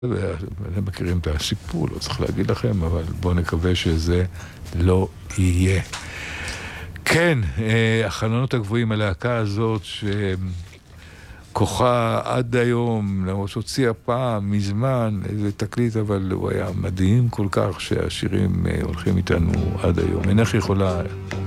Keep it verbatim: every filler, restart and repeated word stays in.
אתם מכירים את הסיפור, לא צריך להגיד לכם, אבל בואו נקווה שזה לא יהיה. כן, החלונות הגבוהים, הלהקה הזאת שכוחה עד היום, למרות שהוציאה פעם, מזמן, איזה תקליט, אבל הוא היה מדהים כל כך שהשירים הולכים איתנו עד היום. אינך יכולה